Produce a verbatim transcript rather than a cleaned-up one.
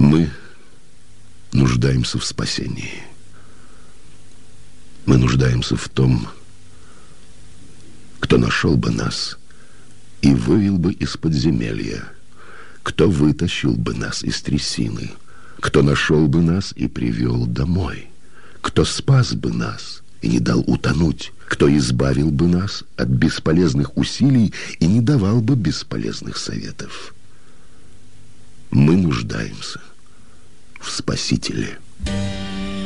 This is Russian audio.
Мы нуждаемся в спасении. Мы нуждаемся в том, кто нашел бы нас и вывел бы из подземелья, кто вытащил бы нас из трясины, кто нашел бы нас и привел домой, кто спас бы нас и не дал утонуть, кто избавил бы нас от бесполезных усилий и не давал бы бесполезных советов. Мы нуждаемся в Спасителе.